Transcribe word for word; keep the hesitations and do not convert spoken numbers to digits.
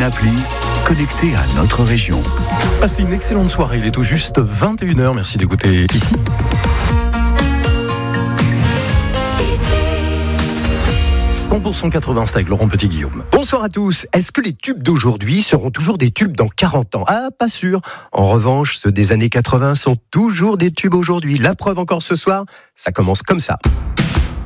une appli connectée à notre région. Passez une excellente soirée, il est tout juste vingt et une heures, merci d'écouter ici. cent pour cent quatre-vingts avec Laurent Petit-Guillaume. Bonsoir à tous. Est-ce que les tubes d'aujourd'hui seront toujours des tubes dans quarante ans ? Ah, pas sûr. En revanche, ceux des années quatre-vingts sont toujours des tubes aujourd'hui. La preuve encore ce soir, ça commence comme ça.